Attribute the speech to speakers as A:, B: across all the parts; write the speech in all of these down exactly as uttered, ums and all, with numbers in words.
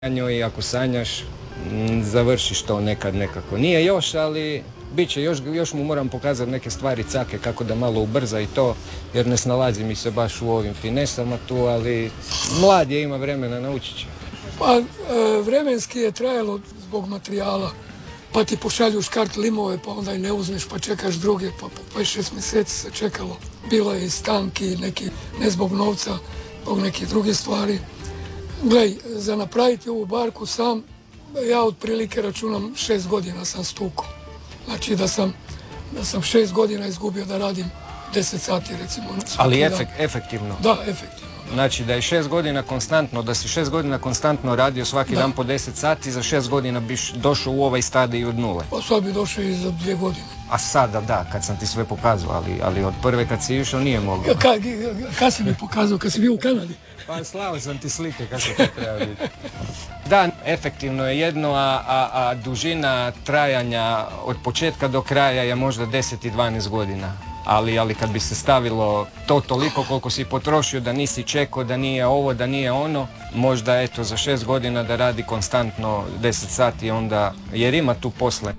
A: i ako sanjaš, m, završiš to nekad nekako. Nije još, ali bit će, još, još mu moram pokazati neke stvari cake kako da malo ubrza i to, jer ne snalazi mi se baš u ovim finesama tu, ali mlad je, ima vremena, naučit će.
B: Pa e, vremenski je trajalo zbog materijala, pa ti pošalju škart limove, pa onda i ne uzmeš, pa čekaš druge, pa po pet šest mjeseci se čekalo. Bilo je i stanki, neki, ne zbog novca, zbog nekih drugih stvari. Glej, za napraviti ovu barku sam, ja otprilike računam šest godina sam stukao. Znači da sam, da sam šest godina izgubio da radim deset sati recimo.
A: Ali efek, efektivno?
B: Da, efektivno. Da.
A: Znači da je šest godina konstantno, da si šest godina konstantno radio svaki da. dan po deset sati, za šest godina biš došao u ovaj stadij od nule?
B: Pa sad bi došao i za dvije godine.
A: A sada da, kad sam ti sve pokazao, ali, ali od prve kad si išao nije mogao.
B: Ka, kad si mi pokazao, kad si bio u Kanadi?
A: Pa slao sam ti slike kako to treba biti. Da, efektivno je jedno, a, a, a dužina trajanja od početka do kraja je možda deset i dvanaest godina. Ali, ali kad bi se stavilo to toliko koliko si potrošio, da nisi čekao, da nije ovo, da nije ono, možda eto za šest godina da radi konstantno deset sati onda, jer ima tu posle.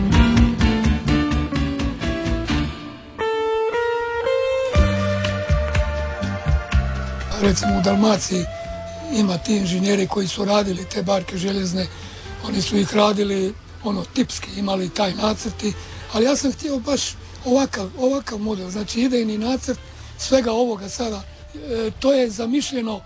B: Recimo u Dalmaciji ima ti inženjeri koji su radili te barke željezne, oni su ih radili ono tipski, imali taj nacrti, ali ja sam htio baš ovakav, ovakav model, znači idejni nacrt svega ovoga sada, e, to je zamišljeno,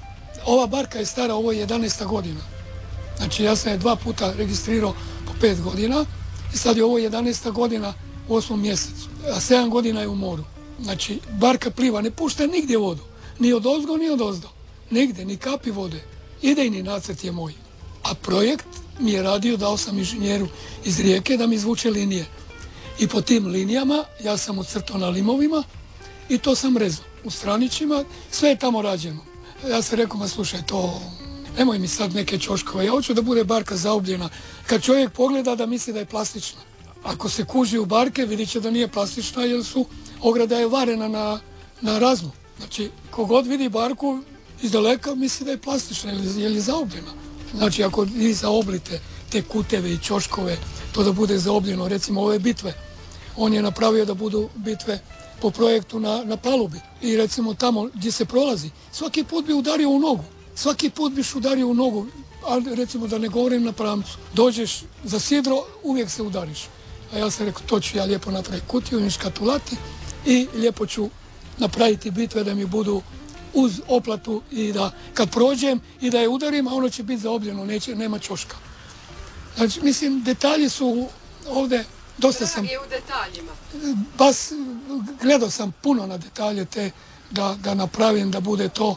B: ova barka je stara, ovo je jedanaesta godina, znači ja sam je dva puta registrirao po pet godina i sad je ovo jedanaesta godina u osmom mjesecu, a sedam godina je u moru, znači barka pliva, ne pušta nigdje vodu. Ni od ozgo, ni od ozdo. Nigde, ni kapi vode. Idejni nacrt je moj. A projekt mi je radio, dao sam inženjeru iz Rijeke da mi izvuče linije. I po tim linijama ja sam ucrtao na limovima i to sam rezao. U stranićima, sve je tamo rađeno. Ja sam rekao, ma slušaj, to nemoj mi sad neke ćoškove. Ja hoću da bude barka zaobljena. Kad čovjek pogleda da misli da je plastična. Ako se kuži u barke, vidit će da nije plastična jer su ograda je varena na, na razmu. Znači, kogod vidi barku iz daleka misli da je plastična ili je li zaobljena. Znači, ako vi zaoblite te kuteve i ćoškove, to da bude zaobljeno, recimo ove bitve, on je napravio da budu bitve po projektu na, na palubi. I recimo tamo gdje se prolazi, svaki put bi udario u nogu. Svaki put biš udario u nogu, ali recimo da ne govorim na pramcu. Dođeš za sidro, uvijek se udariš. A ja sam rekao, to ću ja lijepo napraviti kutiju, niškatulati i lijepo ću napraviti bitve da mi budu uz oplatu i da kad prođem i da je udarim, a ono će biti zaobljeno, neće, nema ćoška. Znači, mislim, detalji su ovdje, dosta sam...
C: je u detaljima.
B: Bas, gledao sam puno na detalje te, da, da napravim da bude to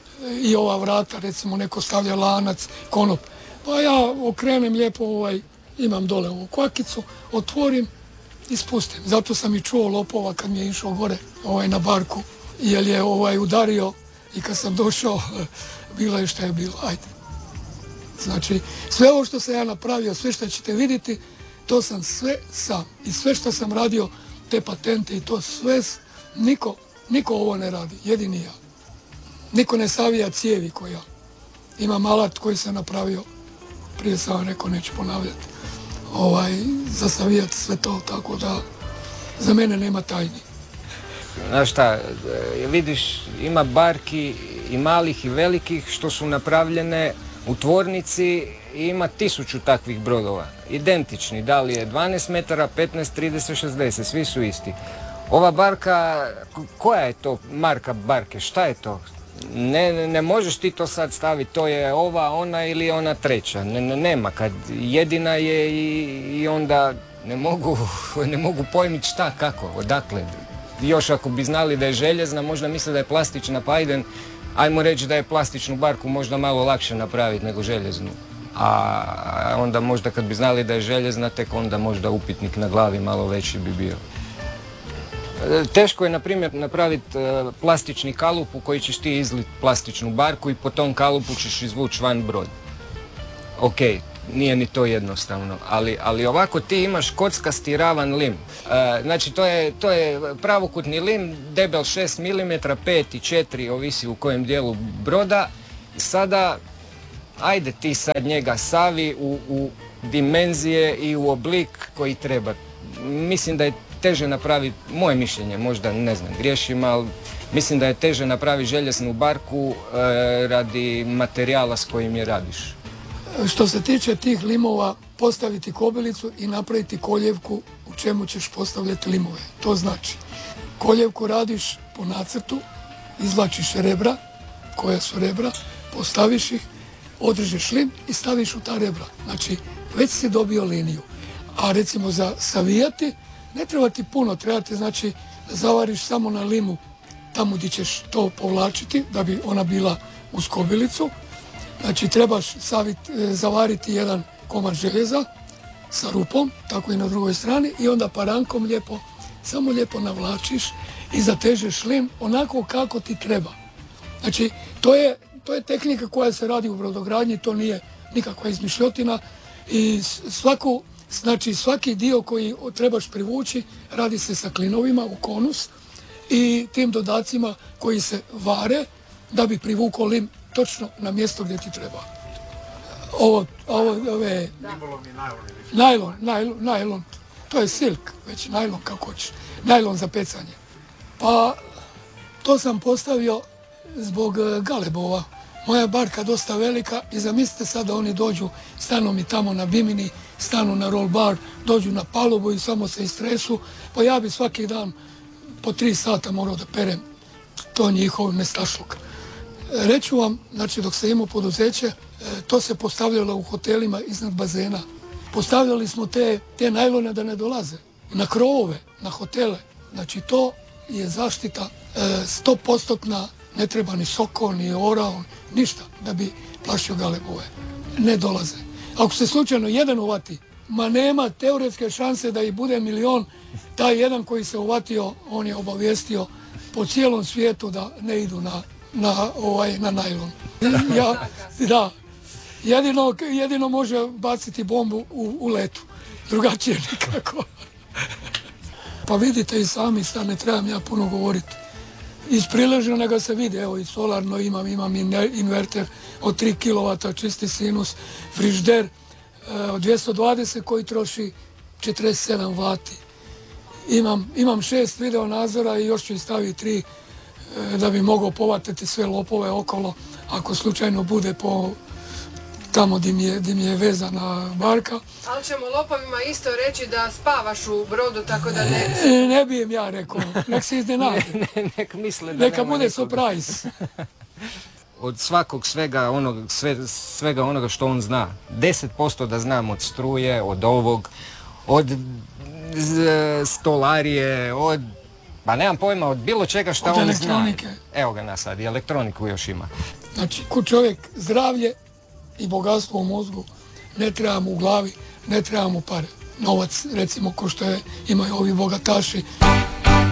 B: i ova vrata, recimo neko stavlja lanac, konop. Pa ja okrenem lijepo, ovaj, imam dole ovu kvakicu, otvorim i spustim. Zato sam i čuo lopova kad mi je išao gore ovaj, na barku, jer je ovaj, udario i kad sam došao, bilo je što je bilo. Ajde. Znači, sve ovo što sam ja napravio, sve što ćete vidjeti, to sam sve sam. I sve što sam radio, te patente i to sve, niko, niko ovo ne radi, jedini ja. Niko ne savija cijevi ko ja. Imam alat koji sam napravio, prije sam vam rekao, neću ponavljati. Ovaj, zasavijati sve to, tako da za mene nema tajni.
A: Znaš šta, vidiš, ima barki i malih i velikih što su napravljene u tvornici i ima tisuću takvih brodova. Identični, da li je dvanaest metara, petnaest, trideset, šezdeset, svi su isti. Ova barka, koja je to marka barke, šta je to? Ne, ne možeš ti to sad staviti, to je ova, ona ili ona treća. Ne, ne, nema, kad jedina je i, i onda ne mogu, ne mogu pojmiti šta, kako, odakle. Još ako bi znali da je željezna, možda misle da je plastična, pa ajde, ajmo reći da je plastičnu barku možda malo lakše napraviti nego željeznu. A onda možda kad bi znali da je željezna, tek onda možda upitnik na glavi malo veći bi bio. Teško je, na primjer, napraviti uh, plastični kalup u koji ćeš ti izliti plastičnu barku i po tom kalupu ćeš izvući van brod. Ok, nije ni to jednostavno, ali, ali ovako ti imaš kockasti ravan lim. Uh, znači to je, to je pravokutni lim, debel šest milimetara, pet i četiri, ovisi u kojem dijelu broda. Sada ajde ti sad njega savi u, u dimenzije i u oblik koji treba. Mislim da je teže napraviti, moje mišljenje, možda ne znam, griješim, ali mislim da je teže napraviti željeznu barku e, radi materijala s kojim je radiš.
B: Što se tiče tih limova, postaviti kobilicu i napraviti koljevku u čemu ćeš postavljati limove. To znači, koljevku radiš po nacrtu, izvlačiš rebra, koja su rebra, postaviš ih, odrežeš lim i staviš u ta rebra. Znači, već si dobio liniju. A recimo za savijati, ne treba ti puno, treba ti znači da zavariš samo na limu tamo gdje ćeš to povlačiti, da bi ona bila uz kobilicu. Znači, trebaš savit, zavariti jedan komad željeza sa rupom, tako i na drugoj strani, i onda parankom lijepo, samo lijepo navlačiš i zatežeš lim onako kako ti treba. Znači, to je, to je tehnika koja se radi u brodogradnji, to nije nikakva izmišljotina i svaku, znači, svaki dio koji trebaš privući radi se sa klinovima u konus i tim dodacima koji se vare da bi privukao lim točno na mjesto gdje ti treba. Ovo, ovo, ove... Najlon, najlon, najlon, to je silk, već najlon kako hoćeš, najlon za pecanje. Pa to sam postavio zbog galebova. Moja barka dosta velika i zamislite sad da oni dođu, stanu mi tamo na bimini, stanu na roll bar, dođu na palubu i samo se istresu, pa ja bi svaki dan po tri sata morao da perem to njihov nestašluk. Reću vam, znači dok sam imao poduzeće, to se postavljalo u hotelima iznad bazena. Postavljali smo te, te najlone da ne dolaze na krovove, na hotele. Znači to je zaštita sto postotna, ne treba ni soko, ni orao, ništa da bi plašio galebove. Ne dolaze. Ako se slučajno jedan uvati, ma nema teoretske šanse da ih bude milion, taj jedan koji se uvatio, on je obavijestio po cijelom svijetu da ne idu na, na, ovaj, na najlon. Ja, da, jedino, jedino može baciti bombu u, u letu, drugačije nikako. Pa vidite i sami, sad ne trebam ja puno govoriti. Iz prileženoga se vidi, evo i solarno imam, imam inverter od tri kilovata, čisti sinus, frižder od dvjesto dvadeset koji troši četrdeset sedam vati. Imam, imam šest video nadzora i još ću staviti tri da bi mogao povatiti sve lopove okolo ako slučajno bude po tamo gdje mi je, gdje mi je vezana barka.
C: Ali ćemo lopovima isto reći da spavaš u brodu, tako da ne...
B: Ne, ne bi im ja rekao, nek se iznenadi.
A: Ne, ne, nek misle da
B: neka
A: nema
B: bude
A: nikoga.
B: surprise.
A: Od svakog svega onoga, sve, svega onoga što on zna. deset posto da znam od struje, od ovog, od z, stolarije, od... Pa nemam pojma, od bilo čega što
B: od
A: on
B: elektronike.
A: zna. Evo ga nas sad, i elektroniku još ima.
B: Znači, ko čovjek zdravlje i bogatstvo u mozgu, ne treba mu u glavi, ne treba mu pare. Novac, recimo, ko što je, imaju ovi bogataši,